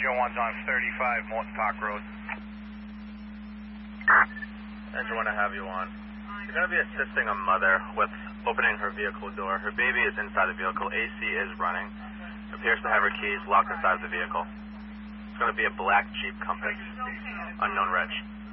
Engine 1's on 35 Morton Park Road. Engine 1, I have you on. You're going to be assisting a mother with opening her vehicle door. Her baby is inside the vehicle. AC is running. Appears to have her keys locked inside the vehicle. It's going to be a black Jeep Compass. Unknown reg.